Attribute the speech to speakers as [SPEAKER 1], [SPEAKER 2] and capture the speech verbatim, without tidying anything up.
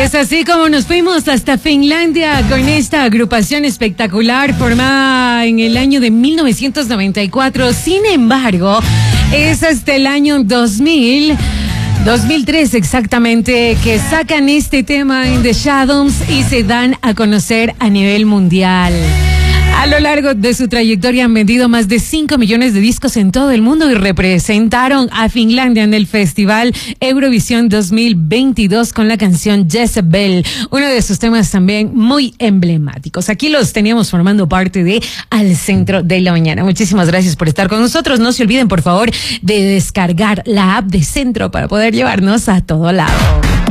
[SPEAKER 1] Es así como nos fuimos hasta Finlandia con esta agrupación espectacular formada en el año de mil novecientos noventa y cuatro. Sin embargo, es hasta el año dos mil, dos mil tres exactamente, que sacan este tema In the Shadows y se dan a conocer a nivel mundial. A lo largo de su trayectoria han vendido más de cinco millones de discos en todo el mundo y representaron a Finlandia en el Festival Eurovisión dos mil veintidós con la canción Jezebel, uno de sus temas también muy emblemáticos. Aquí los teníamos formando parte de Al Centro de la Mañana. Muchísimas gracias por estar con nosotros. No se olviden, por favor, de descargar la app de Centro para poder llevarnos a todo lado.